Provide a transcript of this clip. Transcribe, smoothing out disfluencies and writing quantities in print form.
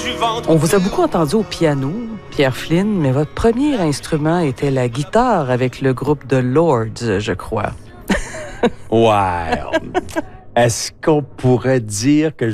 du ventre. On vous a beaucoup entendu au piano, Pierre Flynn, mais votre premier instrument était la guitare avec le groupe The Lords, je crois. Ouais. Est-ce qu'on pourrait dire que